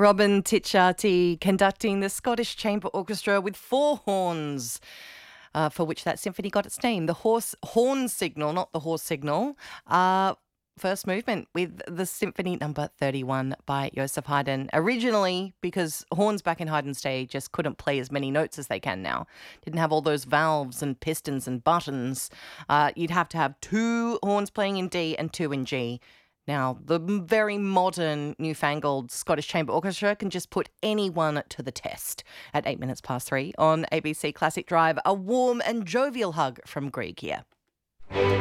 Robin Ticciati conducting the Scottish Chamber Orchestra with four horns, for which that symphony got its name. The horn signal, not the horse signal. First movement with the Symphony Number 31 by Joseph Haydn. Originally, because horns back in Haydn's day just couldn't play as many notes as they can now. Didn't have all those valves and pistons and buttons. You'd have to have two horns playing in D and two in G. Now, the very modern, newfangled Scottish Chamber Orchestra can just put anyone to the test. At 3 on ABC Classic Drive, a warm and jovial hug from Greg here.